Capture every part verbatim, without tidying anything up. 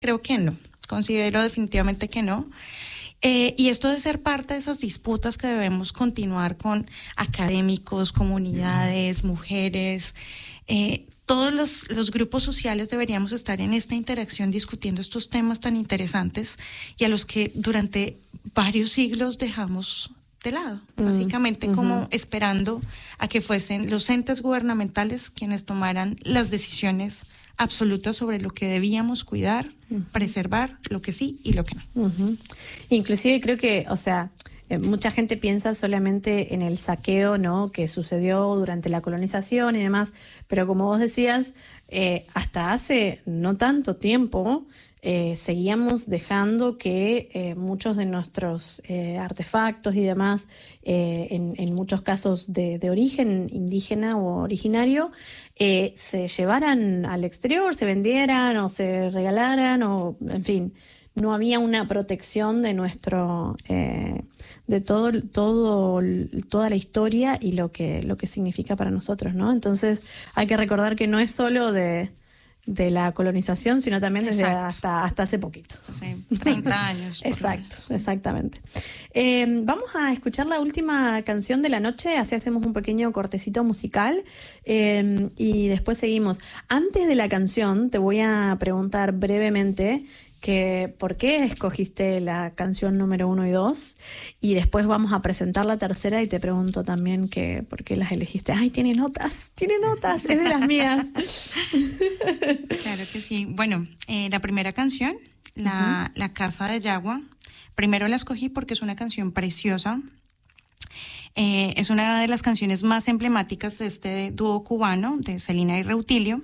Creo que no, considero definitivamente que no. Eh, y esto debe ser parte de esas disputas que debemos continuar con académicos, comunidades, mujeres. Eh, todos los, los grupos sociales deberíamos estar en esta interacción discutiendo estos temas tan interesantes y a los que durante varios siglos dejamos de lado, mm, básicamente uh-huh. como esperando a que fuesen los entes gubernamentales quienes tomaran las decisiones absolutas sobre lo que debíamos cuidar, uh-huh. preservar, lo que sí y lo que no. Uh-huh. Inclusive creo que, o sea, eh, mucha gente piensa solamente en el saqueo, ¿no?, que sucedió durante la colonización y demás, pero como vos decías, eh, hasta hace no tanto tiempo eh, seguíamos dejando que eh, muchos de nuestros eh, artefactos y demás, eh, en, en muchos casos de, de origen indígena o originario, eh, se llevaran al exterior, se vendieran o se regalaran, o en fin, no había una protección de nuestro, eh, de todo, todo, toda la historia y lo que, lo que significa para nosotros, ¿no? Entonces hay que recordar que no es solo de de la colonización, sino también desde hasta, hasta hace poquito. Hace treinta años. Exacto, exactamente. Eh, vamos a escuchar la última canción de la noche, así hacemos un pequeño cortecito musical eh, y después seguimos. Antes de la canción te voy a preguntar brevemente que por qué escogiste la canción número uno y dos, y después vamos a presentar la tercera y te pregunto también que por qué las elegiste. Ay, tiene notas, tiene notas, es de las mías. Claro que sí. Bueno, eh, la primera canción, la, uh-huh. La Casa de Yagua, primero la escogí porque es una canción preciosa. Eh, es una de las canciones más emblemáticas de este dúo cubano, de Celina y Reutilio.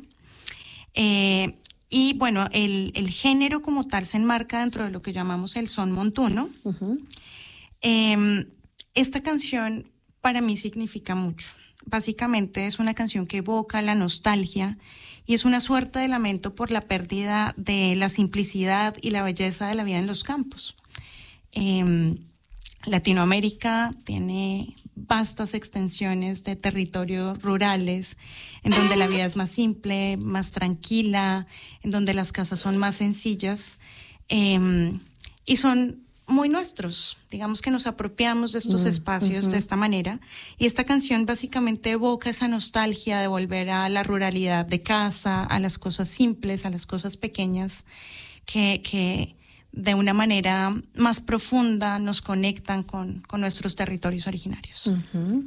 Eh, Y bueno, el, el género como tal se enmarca dentro de lo que llamamos el son montuno. Uh-huh. Eh, esta canción para mí significa mucho. Básicamente es una canción que evoca la nostalgia y es una suerte de lamento por la pérdida de la simplicidad y la belleza de la vida en los campos. Eh, Latinoamérica tiene vastas extensiones de territorios rurales, en donde la vida es más simple, más tranquila, en donde las casas son más sencillas eh, y son muy nuestros. Digamos que nos apropiamos de estos mm, espacios uh-huh. de esta manera, y esta canción básicamente evoca esa nostalgia de volver a la ruralidad de casa, a las cosas simples, a las cosas pequeñas que... que de una manera más profunda nos conectan con, con nuestros territorios originarios. Uh-huh.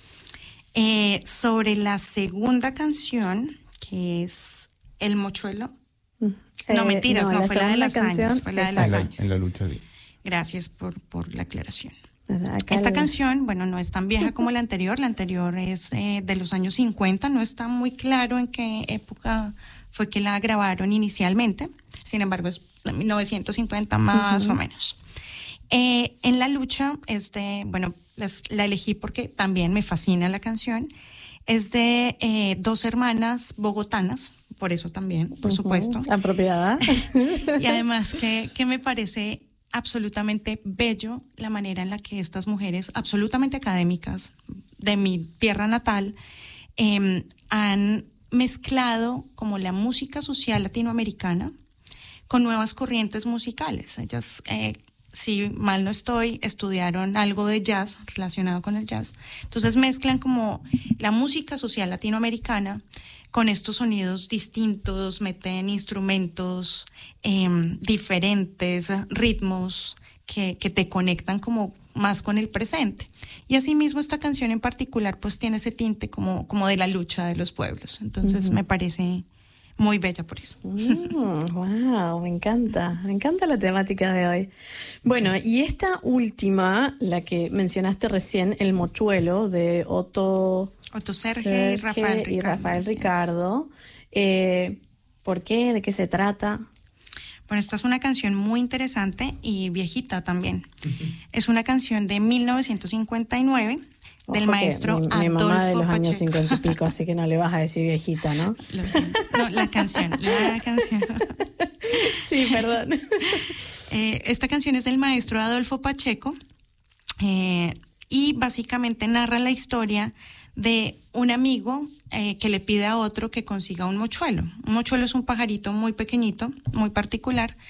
Eh, sobre la segunda canción, que es El Mochuelo. Uh, no, eh, mentiras, no, no fue la de las canción, años, fue la de las en, años. La, en la lucha de... Gracias por, por la aclaración. Acá Esta el... canción, bueno, no es tan vieja como la anterior. La anterior es eh, de los años cincuenta, no está muy claro en qué época fue que la grabaron inicialmente. Sin embargo, es de mil novecientos cincuenta más uh-huh. o menos. Eh, en la lucha, este, bueno, las, la elegí porque también me fascina la canción. Es de eh, dos hermanas bogotanas, por eso también, por uh-huh. supuesto. Apropiada. Y además que, que me parece absolutamente bello la manera en la que estas mujeres, absolutamente académicas, de mi tierra natal, eh, han mezclado como la música social latinoamericana con nuevas corrientes musicales. Ellas, eh, si mal no estoy, estudiaron algo de jazz relacionado con el jazz. Entonces mezclan como la música social latinoamericana con estos sonidos distintos, meten instrumentos eh, diferentes, ritmos que, que te conectan como más con el presente. Y asimismo esta canción en particular pues tiene ese tinte como, como de la lucha de los pueblos. Entonces uh-huh. me parece muy bella por eso. Mm, wow, me encanta, me encanta la temática de hoy. Bueno, y esta última, la que mencionaste recién, El Mochuelo, de Otto, Otto Serge y Rafael Ricardo. Y Rafael Ricardo. Eh, ¿Por qué? ¿De qué se trata? Bueno, esta es una canción muy interesante y viejita también. Uh-huh. Es una canción de mil novecientos cincuenta y nueve del Ojo maestro mi, Adolfo mi mamá de los Pacheco. años cincuenta y pico, así que no le vas a decir viejita, ¿no? No, la canción, la canción. Sí, perdón. Eh, esta canción es del maestro Adolfo Pacheco eh, y básicamente narra la historia de un amigo eh, que le pide a otro que consiga un mochuelo. Un mochuelo es un pajarito muy pequeñito, muy particular,